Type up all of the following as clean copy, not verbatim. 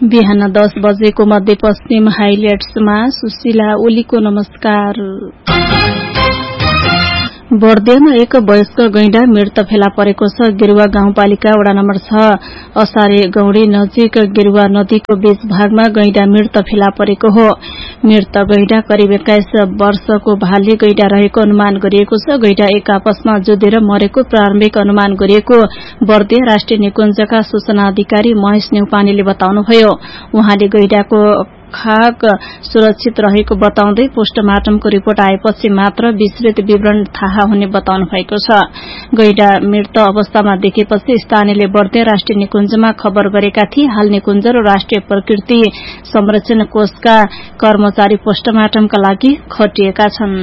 बिहान 10 बजेको मध्यपश्चिम हाइलाइट्समा सुशीला ओलीको नमस्कार। बर्दियामा एक वयस्क गैंडा मृत फेला परेको छ। गेरुवा गाउँपालिका वडा नम्बर 6 असारे गौडी नजिक गेरुवा नदीको बीच भागमा गैंडा मृत फेला परेको हो। मृत गैंडा करिब 21 वर्षको भाले गैंडा रहेको अनुमान गरिएको छ। गैंडा एक आपसमा जुधेर मरेको प्रारम्भिक अनुमान गरिएको बर्दिया राष्ट्रिय निकुञ्जका सूचना अधिकारी महेश न्यौपानेले बताउनुभयो। उहाँले गैंडाको खाक सुरक्षित रहेको बताउँदै पोस्टमार्टमको रिपोर्ट आएपछि मात्र विस्तृत विवरण थाहा हुने बताउनु भएको छ। गैंडा मृत अवस्थामा देखेपछि स्थानीयले बर्दिया राष्ट्रिय निकुञ्जमा खबर गरेका थिए। हाल निकुञ्ज र राष्ट्रिय प्रकृति संरक्षण कोषका कर्मचारी पोस्टमार्टमका लागि खटिएका छन्।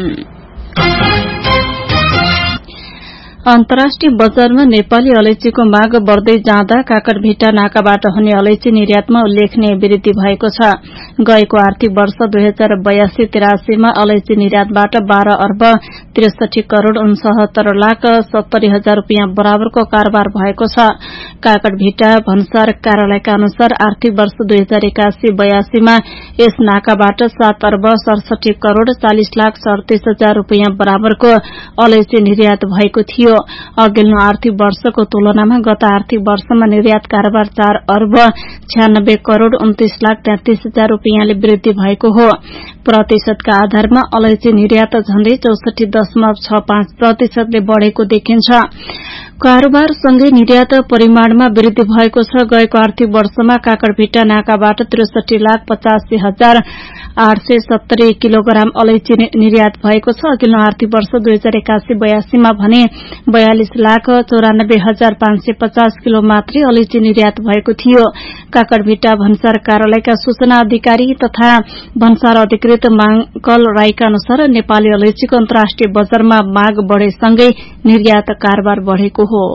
अन्तर्राष्ट्रिय बजारमा नेपाली अलैचीको माग बढ्दै जाँदा काकरभिट्टा नाकाबाट हुने अलैची निर्यातमा उल्लेखनीय वृद्धि भएको छ। गएको आर्थिक वर्ष 2082-83 मा अलैची निर्यातबाट 12 अर्ब 63 करोड़ 69 लाख 70 हजार रूपियाँ बराबरको कारोबार भएको छ। काकरभिट्टा भन्सार कार्यालयका अनुसार आर्थिक वर्ष 2081-82 मा यस नाकाबाट 7 अर्ब 67 करोड़ 40 लाख 37 हजार रूपियाँ बराबरको अलैची निर्यात भएको थियो। अघिल्लो आर्थिक वर्षको तुलनामा गत आर्थिक वर्षमा निर्यात कारोबार 4 अर्ब 96 करोड़ 29 लाख 33 हजार रूपियाँले वृद्धि भएको हो। प्रतिशतका आधारमा अलैची निर्यात झण्डै 64.65% ले बढ़ेको देखिन्छ। कारोबारसँगै निर्यात परिमाणमा वृद्धि भएको छ। गएको आर्थिक वर्षमा काकरभिट्टा नाकाबाट 63 लाख 85 हजार 870 किलोग्राम अलैची निर्यात भएको छ। अघिल्लो आर्थिक वर्ष 2081-82 मा भने 42 लाख 94 हजार 550 किलो मात्रै अलैची निर्यात भएको थियो। काकरभिट्टा भन्सार कार्यालयका सूचना अधिकारी तथा भन्सार अधिकृत माङ्कल राईका अनुसार नेपाली अलैचीको अन्तर्राष्ट्रिय बजारमा माग बढ़ेसँगै निर्यात कारोबार बढ़ेको हो।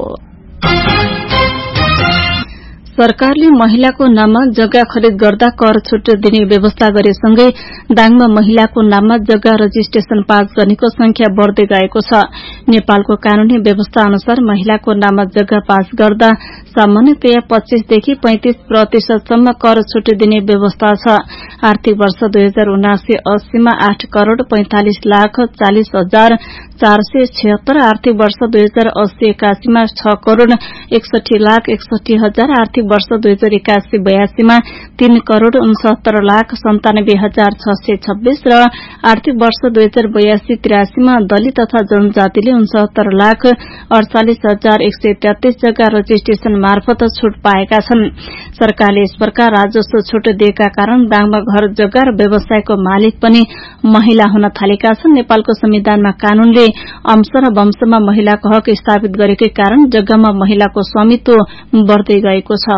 सरकारले महिलाको नाममा जग्गा खरिद गर्दा कर छुट दिने व्यवस्था गरेसँगै दाङमा महिलाको नाममा जग्गा रजिस्ट्रेशन पास गर्नेको संख्या बढ़दै गएको छ। नेपालको कानूनी व्यवस्था अनुसार महिलाको नाममा जग्गा पास गर्दा सामान्यतया 25 देखि 35% सम्म कर छुट दिने व्यवस्था छ। आर्थिक वर्ष 2079-80 मा 8 करोड़ 45 लाख 40 हजार 476, आर्थिक वर्ष 2080-81 मा 6 करोड़ 61 लाख 61 हजार, आर्थिक वर्ष 2081-82 मा 3 करोड़ 69 लाख 97 हजार 626 र आर्थिक वर्ष 2082-83 मा दलित तथा जनजातिले 69 लाख 48 हजार 133 जग्गा रजिस्ट्रेशन मार्फत छुट पाएका छन्। सरकारले यस प्रकार राजस्व छुट दिएका कारण दाङमा घर जग्गा र व्यवसायको मालिक पनि महिला हुन थालेका छन्। नेपालको संविधानमा कानूनले अंश र वंशमा महिलाको हक स्थापित गरेकै कारण जग्गामा महिलाको स्वामित्व बढ़दै गएको छ।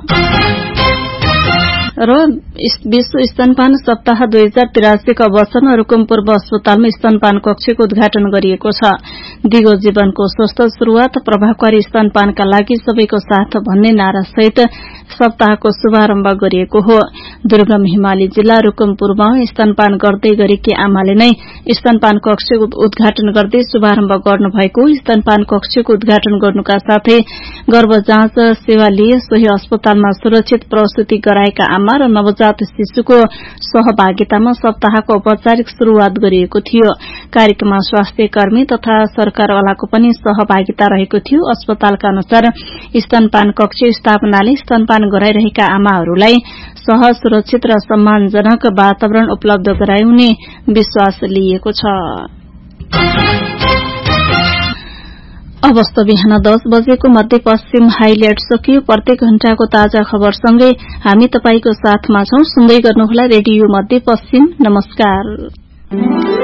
र विश्व स्तनपान सप्ताह 2083 को अवसरमा रूकुम पूर्व अस्पतालमा स्तनपान कक्षको उद्घाटन गरिएको छ। दिगो जीवनको स्वस्थ शुरूआत प्रभावकारी स्तनपानका लागि सबैको साथ भन्ने नारा सहित सप्ताहको शुभारम्भ गरिएको हो। दुर्गम हिमाली जिल्ला रूकुम पूर्वमा स्तनपान गर्दै गरेकी आमाले नै स्तनपान कक्षको उद्घाटन गर्दै शुभारम्भ गर्नुभएको। स्तनपान कक्षको उद्घाटन गर्नुका साथै गर्भ जाँच सेवा लिए सोही अस्पतालमा सुरक्षित प्रसूति गराएका आमा र नवजात शिशुको सहभागितामा सप्ताहको औपचारिक शुरूआत गरिएको थियो। कार्यक्रममा स्वास्थ्य कर्मी तथा सरकारवालाको पनि सहभागिता रहेको थियो। अस्पतालका अनुसार स्तनपान कक्ष स्थापनाले स्तनपान गराइरहेका आमाहरूलाई सहज, सुरक्षित र सम्मानजनक वातावरण उपलब्ध गराउने विश्वास लिएको छ। अवस्था बिहान 10 बजेको मध्यपश्चिम हाइलाइट सकियो। प्रत्येक घण्टाको ताजा खबरसँगै हामी तपाईको साथमा छौं। सुन्दै गर्नुहोला रेडियो मध्यपश्चिम। नमस्कार।